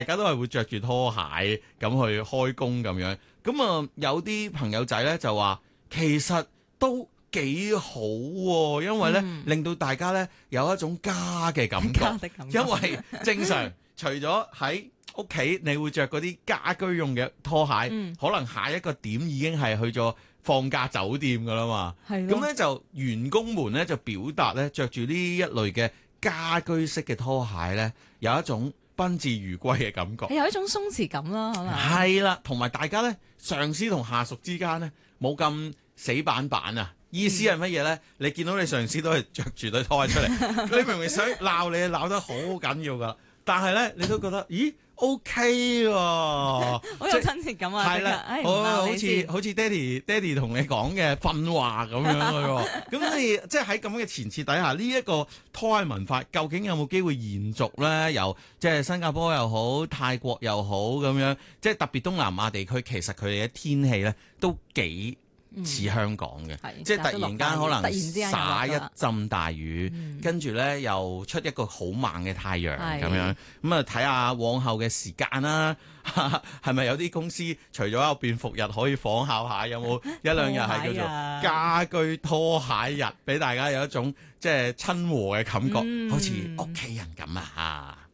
大家都係會着住拖鞋咁去開工咁樣。咁有啲朋友仔呢就話，其實都幾好喎，因為呢令到大家呢有一種家嘅感覺。因為正常除咗喺屋企你會着嗰啲家居用嘅拖鞋，可能下一個點已經係去咗放假酒店噶啦嘛。咁呢就員工們呢就表達呢着住呢一類嘅家居式嘅拖鞋呢，有一種賓至如歸嘅感覺， 有一種鬆弛感啦，可能係啦，同埋大家呢，上司同下屬之間呢，冇咁死板板啊。意思係乜嘢呢？你見到你上司都係着住對拖鞋出嚟，你明明想鬧你，鬧得好緊要噶，但係呢，你都覺得咦 OK 喎， 好有親切感啊！ 係啦，好似爹哋同你講嘅訓話咁樣嘅喎。咁你即係喺咁嘅前設底下，呢一個拖鞋文化究竟有冇機會延續呢？由即係新加坡又好，泰國又好咁樣，即係特別東南亞地區，其實佢哋嘅天氣呢都幾似香港嘅，即係突然間可能灑一陣大雨，跟住呢又出一個好猛嘅太陽咁樣，咁啊睇下往後嘅時間啦，係咪有啲公司除咗有便服日可以仿效下，有冇一兩日係叫做家居拖鞋日，俾大家有一種即係親和嘅感覺，好似屋企人咁啊！